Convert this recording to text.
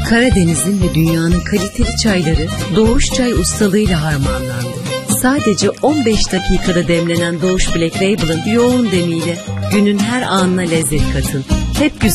Karadeniz'in ve dünyanın kaliteli çayları Doğuş Çay ustalığıyla harmanlandı. Sadece 15 dakikada demlenen Doğuş Black Label'ın yoğun demiyle günün her anına lezzet katın. Hep güzel.